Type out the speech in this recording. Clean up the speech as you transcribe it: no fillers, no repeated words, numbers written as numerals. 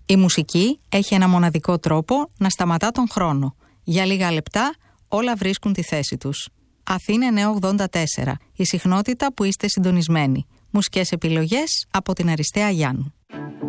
Η μουσική έχει ένα μοναδικό τρόπο να σταματά τον χρόνο. Για λίγα λεπτά όλα βρίσκουν τη θέση τους. Αθήνα 984, η συχνότητα που είστε συντονισμένοι. Μουσικές επιλογές από την Αριστεία Γιάννου.